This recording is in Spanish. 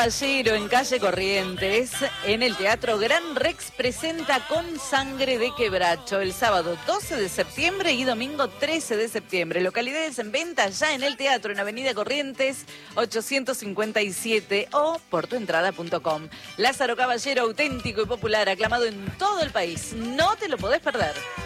Caballero en calle Corrientes, en el Teatro Gran Rex, presenta Con Sangre de Quebracho el sábado 12 de septiembre y domingo 13 de septiembre. Localidades en venta ya en el teatro en Avenida Corrientes 857 o portuentrada.com. Lázaro Caballero, auténtico y popular, aclamado en todo el país. No te lo podés perder.